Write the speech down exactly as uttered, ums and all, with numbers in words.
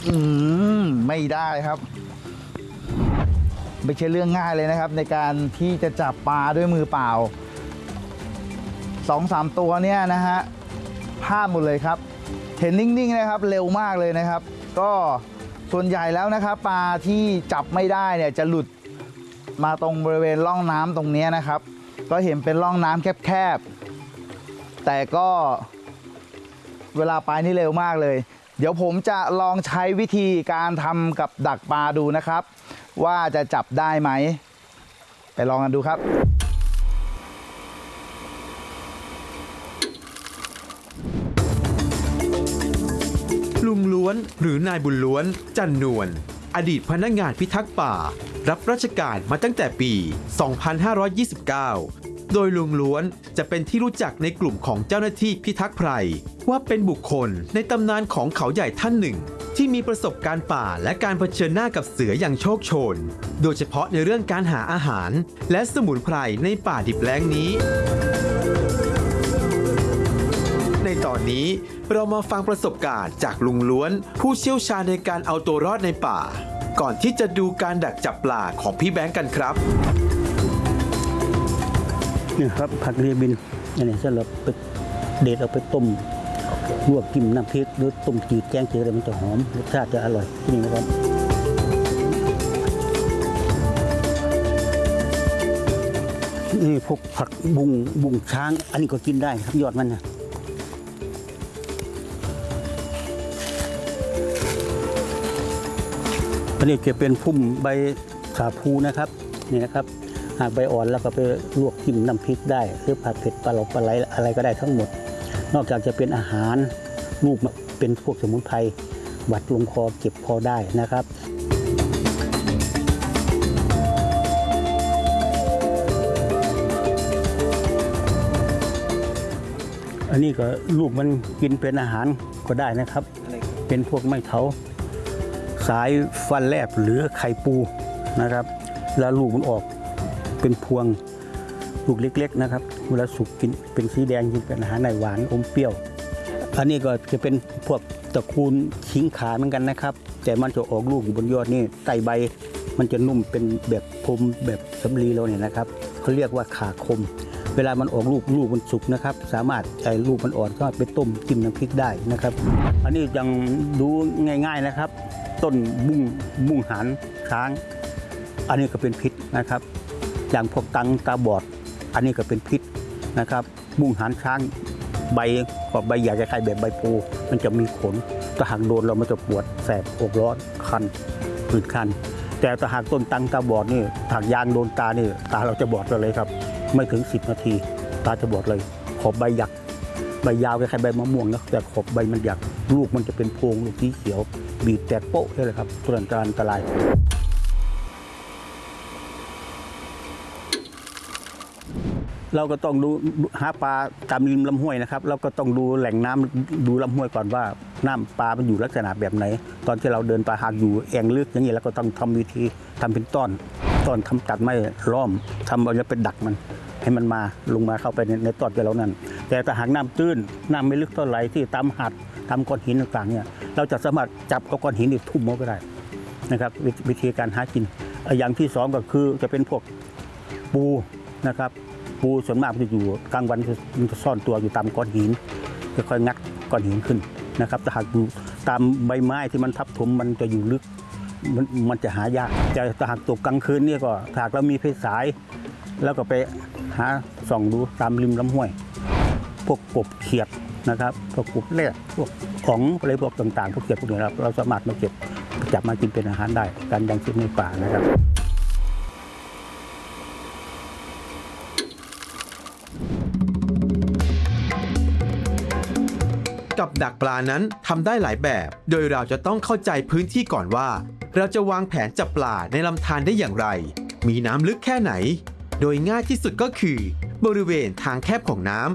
อืมไม่ได้ครับไม่ใช่เรื่องง่ายเลยนะครับในการที่จะจับปลาด้วยมือเปล่าสองสามตัวเนี่ยนะฮะพลาดหมดเลยครับเห็นนิ่งๆนะครับเร็วมากเลยนะครับ ก็ส่วนใหญ่แล้วนะครับปลาที่จับไม่ได้เนี่ยจะหลุดมาตรงบริเวณร่องน้ำตรงนี้นะครับก็เห็นเป็นร่องน้ำแคบๆแต่ก็เวลาไปนี่เร็วมากเลยเดี๋ยวผมจะลองใช้วิธีการทำกับดักปลาดูนะครับว่าจะจับได้ไหมไปลองกันดูครับลุงล้วนหรือนายบุญล้วนจันนวลอดีตพนักงานพิทักษ์ป่ารับราชการมาตั้งแต่ปี สองพันห้าร้อยยี่สิบเก้า โดยลุงล้วนจะเป็นที่รู้จักในกลุ่มของเจ้าหน้าที่พิทักษ์ไพรว่าเป็นบุคคลในตำนานของเขาใหญ่ท่านหนึ่งที่มีประสบการณ์ป่าและการเผชิญหน้ากับเสืออย่างโชคโชนโดยเฉพาะในเรื่องการหาอาหารและสมุนไพรในป่าดิบแล้งนี้ในตอนนี้เรามาฟังประสบการณ์จากลุงล้วนผู้เชี่ยวชาญในการเอาตัวรอดในป่าก่อนที่จะดูการดักจับปลาของพี่แบงค์กันครับนี่ครับผักเรียบินอันนี้สำหรับไปเด็ดเอาไปต้มลวกกินน้ำพริกหรือต้มจืดแกงจืดอะไรมันจะหอมรสชาติจะอร่อยที่นี่นะครับนี่พวกผักบุ้งบุ้งช้างอันนี้ก็กินได้ครับยอดมันนะอันนี้จะเป็นพุ่มใบขาภูนะครับนี่นะครับหากใบอ่อนแล้วก็ไปลวกจิ้มน้ำพริกได้หรือผัดเผ็ดปลาหลอกปลาไหลอะไรก็ได้ทั้งหมดนอกจากจะเป็นอาหารรูปเป็นพวกสมุนไพรบัดลงคอเก็บพอได้นะครับอันนี้ก็ลูกมันกินเป็นอาหารก็ได้นะครับเป็นพวกไม้เถาสายฟันแลบหรือไข่ปูนะครับแล้วลูกมันออกเป็นพวงลูกเล็กๆนะครับเวลาสุกกินเป็นสีแดงกินเป็นอาหารในหวานอมเปรี้ยวอันนี้ก็จะเป็นพวกตระกูลขิงขาเหมือนกันนะครับแต่มันจะออกลูกอยู่บนยอดนี่ใต้ใบมันจะนุ่มเป็นแบบพรมแบบสำลีเราเนี่ยนะครับเขาเรียกว่าขาคมเวลามันออกลูกลูกมันสุกนะครับสามารถใช้ลูกมันอ่อนก็ไปต้มจิ้มน้ำพริกได้นะครับอันนี้ยังดูง่ายๆนะครับต้นบุ้งบุ้งหานช้างอันนี้ก็เป็นพิษนะครับอย่างพวกตังตาบอดอันนี้ก็เป็นพิษนะครับบุ้งหานช้างใบก็ใบใหญ่คล้ายๆแบบใบปูมันจะมีขนถ้าหากโดนเรามันจะปวดแสบอกร้อนคันผื่นคันแต่ถ้าหากต้นตังตาบอดนี่หากยางโดนตานี่ตาเราจะบอดเลยครับไม่ถึงสิบนาทีตาจะบอดเลยขอบใบหยักใบยาวคล้ายๆใบมะม่วงนะแต่ขอบใบมันหยักลูกมันจะเป็นโพรงลูกสีเขียวบีบแตกโป๊ะเลยครับตัวอันตรายเราก็ต้องดูหาปลาตามริมลำห้วยนะครับเราก็ต้องดูแหล่งน้ำดูลำห้วยก่อนว่าน้ำปลามันอยู่ลักษณะแบบไหนตอนที่เราเดินปลาหากอยู่แอ่งลึกอย่างนี้เราก็ต้องทำวิธีทำเป็นต้อนต้อนทำตัดไม้ล้อมทำเอาจะเป็นดักมันให้มันมาลงมาเข้าไปในในต้นที่เรานั้นแต่ถ้าหากน้ำตื้นน้ำไม่ลึกเท่าไหร่ที่ตามหาดตามก้อนหินต่างๆเนี่ยเราจะสามารถจับเอาก้อนหินนี่ทุ่มมันก็ได้นะครับวิธีการหากินอย่างที่สองก็คือจะเป็นพวกปูนะครับปูส่วนมากจะอยู่กลางวันมันจะซ่อนตัวอยู่ตามก้อนหินจะค่อยงัดก้อนหินขึ้นนะครับแต่หากอยู่ตามใบไม้ที่มันทับถมมันจะอยู่ลึกมันมันจะหายากแต่ถ้าหากตกกลางคืนนี่ก็หากเรามีไฟฉายแล้วก็ไปหาส่องดูตามริมลำห้วยพวกกบเขียดนะครับพวกกบแรดพวกของอะไรพวกต่างๆพวกเขียดพวกนี้เราสามารถมาเก็บจับมากินเป็นอาหารได้การยังชีพในป่านะครับกับดักปลานั้นทำได้หลายแบบโดยเราจะต้องเข้าใจพื้นที่ก่อนว่าเราจะวางแผนจับปลาในลำธารได้อย่างไรมีน้ำลึกแค่ไหนโดยง่ายที่สุดก็คือบริเวณทางแคบของน้ำ